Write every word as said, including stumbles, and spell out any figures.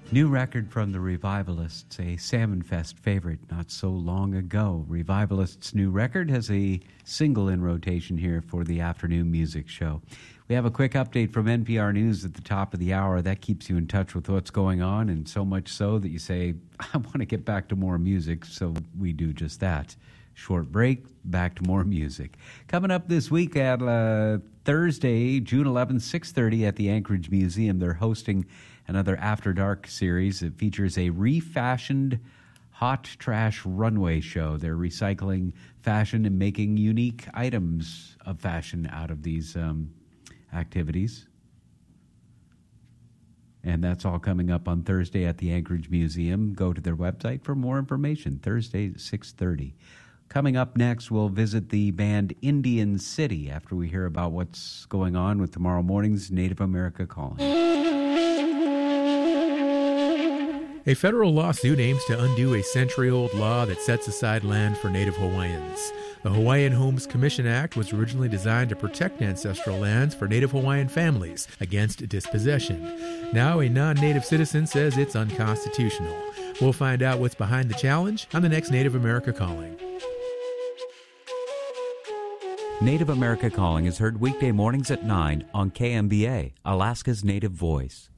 New record from the Revivalists, a Salmon Fest favorite not so long ago. Revivalists' new record has a single in rotation here for the afternoon music show. We have a quick update from N P R News at the top of the hour. That keeps you in touch with what's going on, and so much so that you say, I want to get back to more music, so we do just that. Short break, back to more music. Coming up this week at uh, Thursday, June eleventh, six thirty at the Anchorage Museum, they're hosting another After Dark series. It features a refashioned hot trash runway show. They're recycling fashion and making unique items of fashion out of these um, activities. And that's all coming up on Thursday at the Anchorage Museum. Go to their website for more information. Thursday at six thirty. Coming up next, we'll visit the band Indian City after we hear about what's going on with tomorrow morning's Native America Calling. A federal lawsuit aims to undo a century-old law that sets aside land for Native Hawaiians. The Hawaiian Homes Commission Act was originally designed to protect ancestral lands for Native Hawaiian families against dispossession. Now a non-Native citizen says it's unconstitutional. We'll find out what's behind the challenge on the next Native America Calling. Native America Calling is heard weekday mornings at nine on K M B A, Alaska's Native Voice.